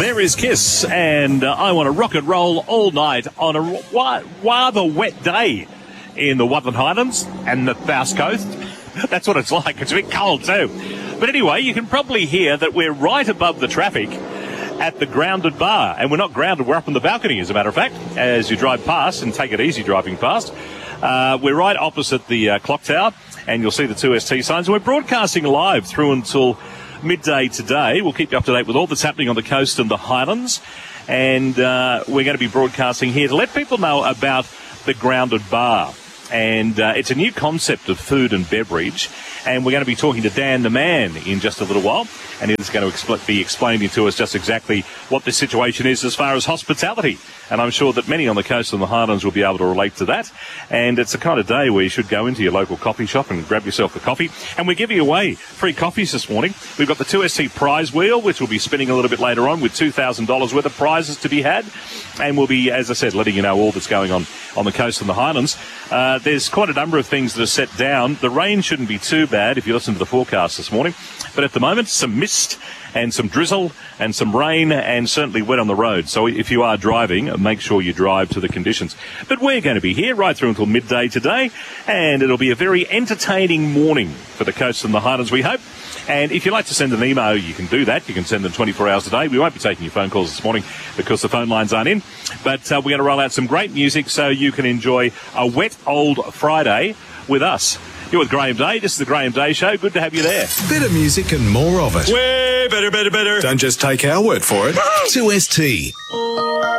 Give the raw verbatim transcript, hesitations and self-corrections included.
There is Kiss, and uh, I want to rock and roll all night on a ra- rather wet day in the Wutherland Highlands and the South Coast. That's what it's like. It's a bit cold too. But anyway, you can probably hear that we're right above the traffic at the Grounded Bar. And we're not grounded, we're up on the balcony, as a matter of fact, as you drive past, and take it easy driving past. Uh, we're right opposite the uh, clock tower, and you'll see the two S T signs. And we're broadcasting live through until midday today. We'll keep you up to date with all that's happening on the coast and the Highlands. And uh, we're going to be broadcasting here to let people know about the Grounded Bar. And uh, it's a new concept of food and beverage. And we're going to be talking to Dan the Man in just a little while. And he's going to expl- be explaining to us just exactly what the situation is as far as hospitality. And I'm sure that many on the coast and the Highlands will be able to relate to that. And it's the kind of day where you should go into your local coffee shop and grab yourself a coffee. And we're giving away free coffees this morning. We've got the two S T prize wheel, which will be spinning a little bit later on with two thousand dollars worth of prizes to be had. And we'll be, as I said, letting you know all that's going on on the coast and the Highlands. Uh, there's quite a number of things that are set down. The rain shouldn't be too bad if you listen to the forecast this morning. But at the moment, some mist and some drizzle and some rain and certainly wet on the road. So if you are driving, make sure you drive to the conditions. But we're going to be here right through until midday today, and it'll be a very entertaining morning for the coast and the Highlands, we hope. And if you'd like to send an email, you can do that. You can send them twenty-four hours a day. We won't be taking your phone calls this morning because the phone lines aren't in. But uh, we're going to roll out some great music so you can enjoy a wet old Friday with us. You're with Graham Day. This is the Graham Day Show. Good to have you there. Better music and more of it. Way better, better, better. Don't just take our word for it. two S T.